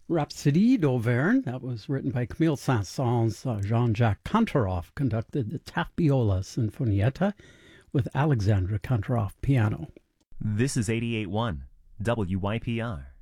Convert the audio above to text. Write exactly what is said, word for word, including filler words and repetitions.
Rhapsodie d'Auvergne, that was written by Camille Saint-Saëns. Uh, Jean-Jacques Kantorov conducted the Taffiola Sinfonietta with Alexandra Kantorov piano. This is eighty-eight point one W Y P R.